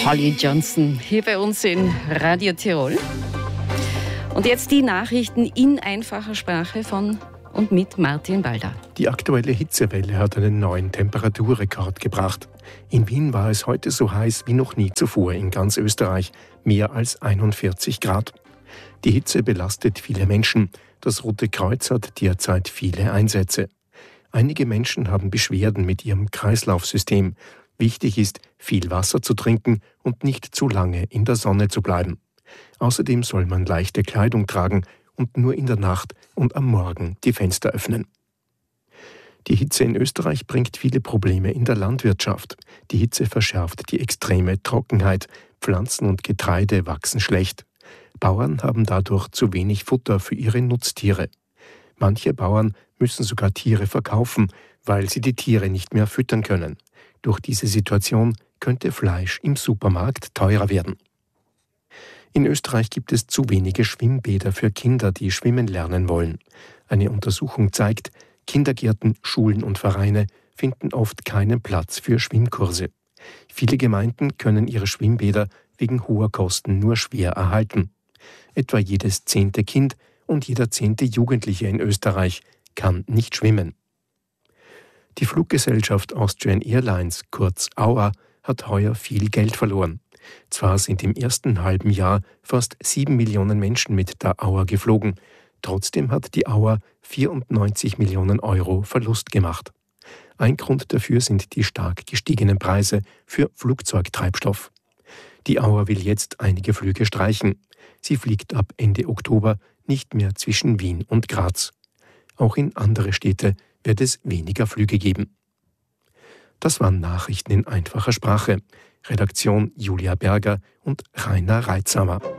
Holly Johnson hier bei uns in Radio Tirol. Und jetzt die Nachrichten in einfacher Sprache von und mit Martin Walder. Die aktuelle Hitzewelle hat einen neuen Temperaturrekord gebracht. In Wien war es heute so heiß wie noch nie zuvor in ganz Österreich, mehr als 41 Grad. Die Hitze belastet viele Menschen. Das Rote Kreuz hat derzeit viele Einsätze. Einige Menschen haben Beschwerden mit ihrem Kreislaufsystem. Wichtig ist, viel Wasser zu trinken und nicht zu lange in der Sonne zu bleiben. Außerdem soll man leichte Kleidung tragen und nur in der Nacht und am Morgen die Fenster öffnen. Die Hitze in Österreich bringt viele Probleme in der Landwirtschaft. Die Hitze verschärft die extreme Trockenheit. Pflanzen und Getreide wachsen schlecht. Bauern haben dadurch zu wenig Futter für ihre Nutztiere. Manche Bauern müssen sogar Tiere verkaufen, weil sie die Tiere nicht mehr füttern können. Durch diese Situation könnte Fleisch im Supermarkt teurer werden. In Österreich gibt es zu wenige Schwimmbäder für Kinder, die schwimmen lernen wollen. Eine Untersuchung zeigt, Kindergärten, Schulen und Vereine finden oft keinen Platz für Schwimmkurse. Viele Gemeinden können ihre Schwimmbäder wegen hoher Kosten nur schwer erhalten. Etwa jedes 10. Kind und jeder 10. Jugendliche in Österreich kann nicht schwimmen. Die Fluggesellschaft Austrian Airlines, kurz AUA, hat heuer viel Geld verloren. Zwar sind im ersten halben Jahr fast 7 Millionen Menschen mit der AUA geflogen, trotzdem hat die AUA 94 Millionen Euro Verlust gemacht. Ein Grund dafür sind die stark gestiegenen Preise für Flugzeugtreibstoff. Die AUA will jetzt einige Flüge streichen. Sie fliegt ab Ende Oktober nicht mehr zwischen Wien und Graz. Auch in andere Städte wird es weniger Flüge geben. Das waren Nachrichten in einfacher Sprache. Redaktion Julia Berger und Rainer Reitzhammer.